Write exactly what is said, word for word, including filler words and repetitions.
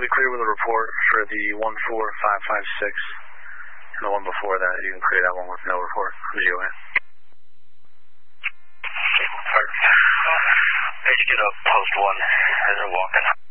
be clear with a report for the one four five five six, and the one before that, you can clear that one with no report from G O A. Did you get a post one as they're walking?